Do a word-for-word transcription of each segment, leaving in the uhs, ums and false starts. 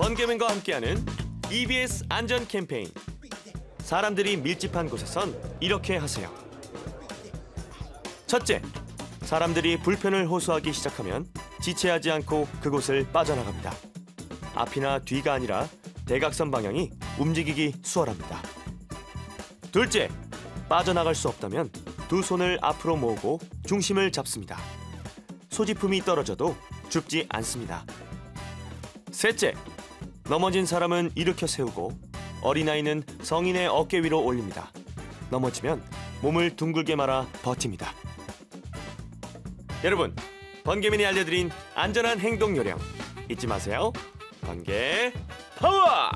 번개맨과 함께하는 이비에스 안전 캠페인. 사람들이 밀집한 곳에선 이렇게 하세요. 첫째, 사람들이 불편을 호소하기 시작하면 지체하지 않고 그곳을 빠져나갑니다. 앞이나 뒤가 아니라 대각선 방향이 움직이기 수월합니다. 둘째, 빠져나갈 수 없다면 두 손을 앞으로 모으고 중심을 잡습니다. 소지품이 떨어져도 줍지 않습니다. 셋째, 넘어진 사람은 일으켜 세우고 어린아이는 성인의 어깨 위로 올립니다. 넘어지면 몸을 둥글게 말아 버팁니다. 여러분, 번개맨이 알려드린 안전한 행동 요령 잊지 마세요. 번개 파워!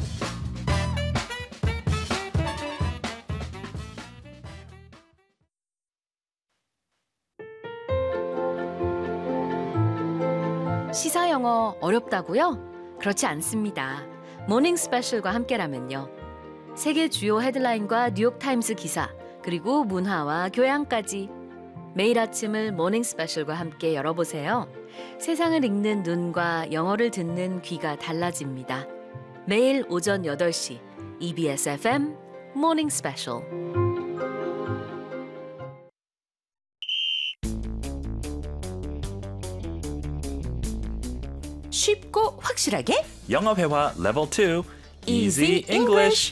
시사 영어 어렵다고요? 그렇지 않습니다. 모닝 스페셜과 함께라면요. 세계 주요 헤드라인과 뉴욕타임스 기사, 그리고 문화와 교양까지 매일 아침을 모닝 스페셜과 함께 열어보세요. 세상을 읽는 눈과 영어를 듣는 귀가 달라집니다. 매일 오전 여덟 시 이비에스 에프엠 모닝 스페셜. 쉽고 확실하게 영어 회화 레벨 투 Easy English.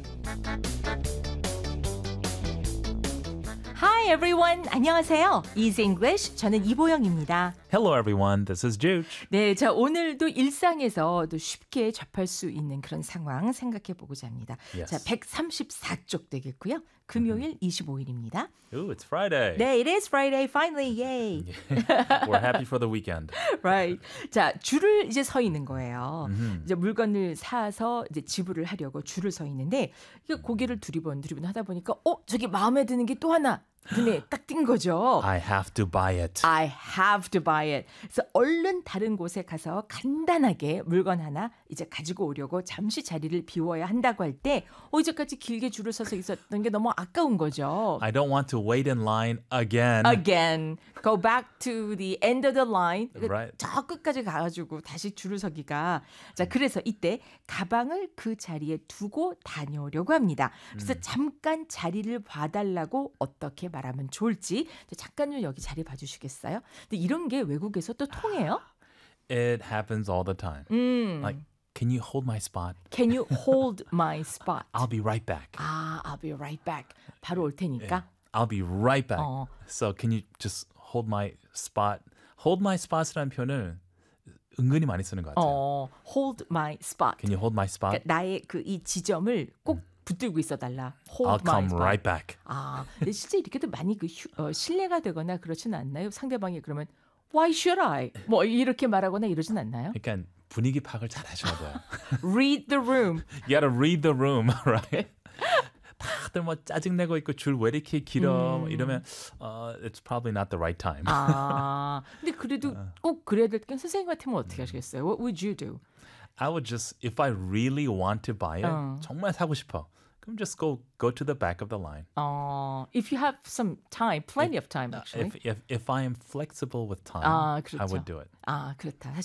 Hi everyone. 안녕하세요. Easy English. 저는 이보영입니다. Hello everyone, this is Juge. 네, 자 오늘도 일상에서 또 쉽게 접할 수 있는 그런 상황 생각해 보고자 합니다. Yes. 자, 백삼십사 쪽 되겠고요. 금요일 이십오 일입니다. Ooh, it's Friday. 네, it is Friday finally. Yay. We're happy for the weekend. Right. 자, 줄을 이제 서 있는 거예요. Mhm. 이제 물건을 사서 이제 지불을 하려고 줄을 서 있는데 이게 고개를 두리번 두리번 하다 보니까 어, 저기 마음에 드는 게 또 하나 눈에 딱 띈 거죠. I have to buy it. I have to buy it. 그래서 얼른 다른 곳에 가서 간단하게 물건 하나 이제 가지고 오려고 잠시 자리를 비워야 한다고 할 때 어, 이제까지 길게 줄을 서서 있었던 게 너무 아까운 거죠. I don't want to wait in line again. Again. Go back to the end of the line. Right. 저 끝까지 가가지고 다시 줄을 서기가. 자, 그래서 이때 가방을 그 자리에 두고 다녀오려고 합니다. 그래서 음. 잠깐 자리를 봐달라고 어떻게 말하면 좋을지 잠깐요 여기 자리 봐주시겠어요? 근데 이런 게 외국에서 또 통해요? It happens all the time. 음. Like, can you hold my spot? Can you hold my spot? I'll be right back. 아, I'll be right back. 바로 올 테니까. I'll be right back. 어. So can you just hold my spot? Hold my spot이라는 표현을 은근히 많이 쓰는 것 같아요. 어, hold my spot. Can you hold my spot? 그러니까 나의 그 이 지점을 꼭 붙들고 있어달라. Hold I'll my come spot. right back. 아, 근데 실제 이렇게도 많이 그 휴, 어, 신뢰가 되거나 그렇지는 않나요? 상대방이 그러면 Why should I? 뭐 이렇게 말하거나 이러진 않나요? 그러니까 분위기 파악을 잘 하셔야 돼요. Read the room. You gotta read the room, right? 다들 뭐 짜증내고 있고 줄 왜 이렇게 길어 음. 이러면 uh, it's probably not the right time. 아, 근데 그래도 꼭 그래야 될 게 선생님 같으면 어떻게 하시겠어요? What would you do? I would just, if I really want to buy it, 어. 정말 사고 싶어. 그럼 just go go to the back of the line. 어, if you have some time, plenty of time actually. If if if I am flexible with time, 아, I 그렇죠. would do it. 아, 그렇다. 사실